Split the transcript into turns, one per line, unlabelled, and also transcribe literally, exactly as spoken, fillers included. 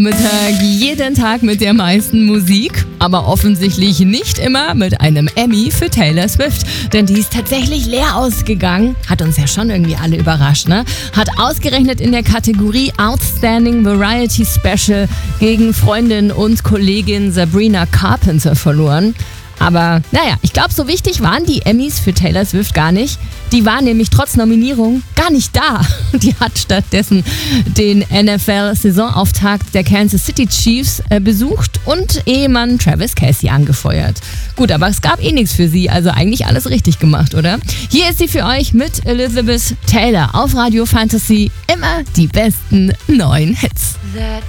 Mittag jeden Tag mit der meisten Musik, aber offensichtlich nicht immer mit einem Emmy für Taylor Swift, denn die ist tatsächlich leer ausgegangen. Hat uns ja schon irgendwie alle überrascht, ne? Hat ausgerechnet in der Kategorie Outstanding Variety Special gegen Freundin und Kollegin Sabrina Carpenter verloren. Aber naja, ich glaube, so wichtig waren die Emmys für Taylor Swift gar nicht. Die war nämlich trotz Nominierung gar nicht da. Die hat stattdessen den N F L-Saisonauftakt der Kansas City Chiefs äh, besucht und Ehemann Travis Kelce angefeuert. Gut, aber es gab eh nichts für sie, also eigentlich alles richtig gemacht, oder? Hier ist sie für euch mit Elizabeth Taylor auf Radio Fantasy. Immer die besten neuen Hits.
That